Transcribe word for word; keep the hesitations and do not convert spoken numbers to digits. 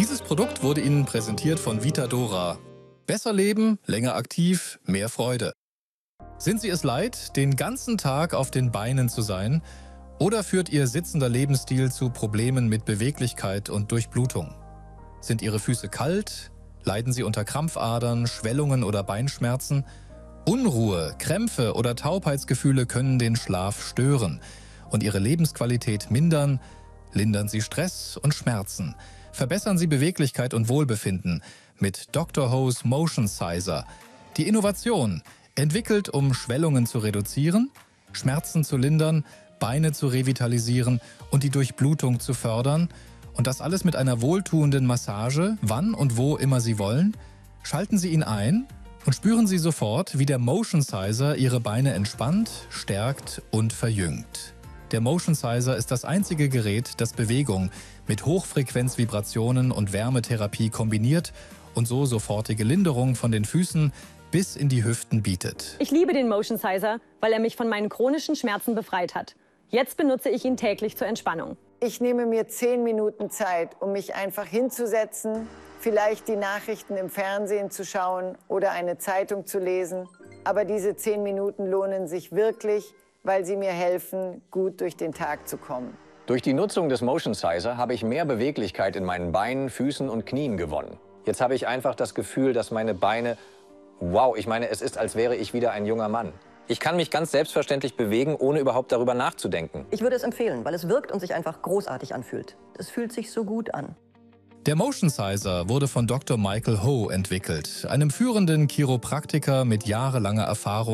Dieses Produkt wurde Ihnen präsentiert von Vitadora. Besser leben, länger aktiv, mehr Freude. Sind Sie es leid, den ganzen Tag auf den Beinen zu sein? Oder führt Ihr sitzender Lebensstil zu Problemen mit Beweglichkeit und Durchblutung? Sind Ihre Füße kalt? Leiden Sie unter Krampfadern, Schwellungen oder Beinschmerzen? Unruhe, Krämpfe oder Taubheitsgefühle können den Schlaf stören und Ihre Lebensqualität mindern. Lindern Sie Stress und Schmerzen. Verbessern Sie Beweglichkeit und Wohlbefinden mit Doktor Ho's Motion Sizer. Die Innovation, entwickelt, um Schwellungen zu reduzieren, Schmerzen zu lindern, Beine zu revitalisieren und die Durchblutung zu fördern. Und das alles mit einer wohltuenden Massage, wann und wo immer Sie wollen. Schalten Sie ihn ein und spüren Sie sofort, wie der Motion Sizer Ihre Beine entspannt, stärkt und verjüngt. Der Motion Sizer ist das einzige Gerät, das Bewegung mit Hochfrequenzvibrationen und Wärmetherapie kombiniert und so sofortige Linderung von den Füßen bis in die Hüften bietet. Ich liebe den Motion Sizer, weil er mich von meinen chronischen Schmerzen befreit hat. Jetzt benutze ich ihn täglich zur Entspannung. Ich nehme mir zehn Minuten Zeit, um mich einfach hinzusetzen, vielleicht die Nachrichten im Fernsehen zu schauen oder eine Zeitung zu lesen. Aber diese zehn Minuten lohnen sich wirklich, weil sie mir helfen, gut durch den Tag zu kommen. Durch die Nutzung des Motion Sizer habe ich mehr Beweglichkeit in meinen Beinen, Füßen und Knien gewonnen. Jetzt habe ich einfach das Gefühl, dass meine Beine, wow, ich meine, es ist, als wäre ich wieder ein junger Mann. Ich kann mich ganz selbstverständlich bewegen, ohne überhaupt darüber nachzudenken. Ich würde es empfehlen, weil es wirkt und sich einfach großartig anfühlt. Es fühlt sich so gut an. Der Motion Sizer wurde von Doktor Michael Ho entwickelt, einem führenden Chiropraktiker mit jahrelanger Erfahrung